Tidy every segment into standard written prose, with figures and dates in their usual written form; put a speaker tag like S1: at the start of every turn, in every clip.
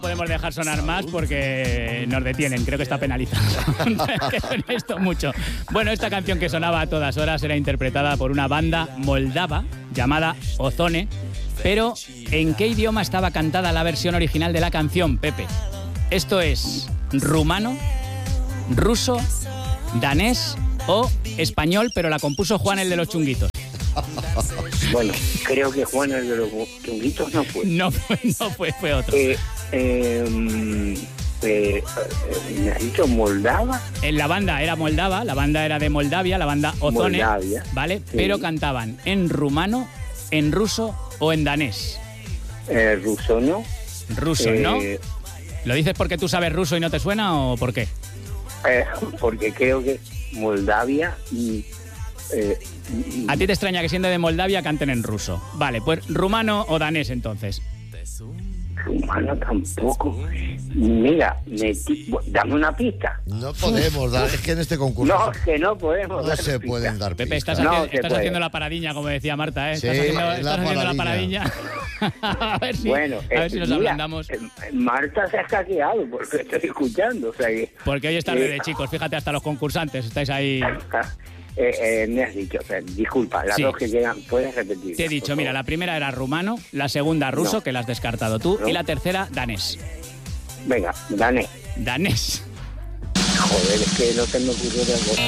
S1: Podemos dejar sonar más porque nos detienen, creo que está penalizado. Que suena esto mucho. Bueno, esta canción que sonaba a todas horas era interpretada por una banda moldava llamada Ozone. Pero, ¿en qué idioma estaba cantada la versión original de la canción, Pepe? ¿Esto es rumano, ruso, danés o español, pero la compuso Juan el de los Chunguitos?
S2: Bueno, creo que Juan el de los Chunguitos no fue.
S1: No fue otro.
S2: ¿Me has dicho Moldava?
S1: La banda era moldava, la banda era de Moldavia, la banda Ozone,
S2: Moldavia,
S1: ¿vale?
S2: sí.
S1: Pero cantaban en rumano, en ruso o en danés.
S2: Ruso, ¿no?
S1: Ruso, ¿no? ¿Lo dices porque tú sabes ruso y no te suena o por qué?
S2: Porque creo que Moldavia y...
S1: ¿A ti te extraña que siendo de Moldavia canten en ruso? Vale, pues rumano o danés entonces.
S2: Rumano tampoco. Mira, dame una pista.
S3: No podemos dar, es que en este concurso
S2: No, que no podemos.
S3: no se pueden dar
S1: Pepe,
S3: pistas.
S1: estás haciendo la paradiña, como decía Marta, ¿eh?
S3: Sí,
S1: Estás haciendo la paradiña. a ver si nos ablandamos.
S2: Marta se ha escaqueado porque estoy escuchando. O sea que,
S1: porque hoy es tarde de chicos, fíjate, hasta los concursantes estáis ahí.
S2: me has dicho, o sea, disculpa, las dos que quedan, ¿puedes repetir?
S1: Te he dicho, mira, la primera era rumano, la segunda ruso, que la has descartado tú, y la tercera danés.
S2: Venga, danés.
S1: Danés.
S2: Joder, es que no tengo ocurrido de algo.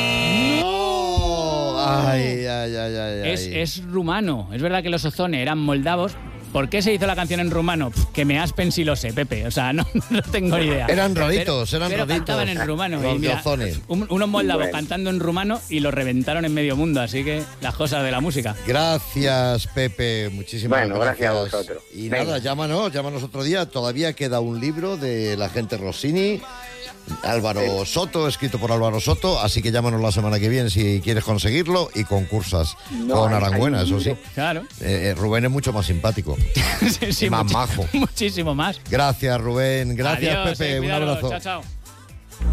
S3: Ay.
S1: Es rumano. Es verdad que los Ozone eran moldavos. ¿Por qué se hizo la canción en rumano? Que me aspen si lo sé, Pepe. O sea, no tengo ni idea.
S3: Eran raritos,
S1: pero cantaban en rumano.
S3: Los
S1: Y mira,
S3: Ozone.
S1: unos moldavos cantando en rumano y lo reventaron en medio mundo. Así que las cosas de la música.
S3: Gracias, Pepe. Muchísimas gracias.
S2: Bueno, gracias a vosotros.
S3: Y
S2: Venga.
S3: nada, llámanos otro día. Todavía queda un libro de la gente Rossini, Álvaro Soto, escrito por Álvaro Soto. Así que llámanos la semana que viene si quieres conseguirlo y concursas con Aranguena, eso sí.
S1: Claro.
S3: Rubén es mucho más simpático.
S1: Sí,
S3: y más majo.
S1: Muchísimo más.
S3: Gracias, Rubén. Gracias,
S1: Adiós,
S3: Pepe. Un
S1: cuidaros.
S3: abrazo.
S1: Chao, chao.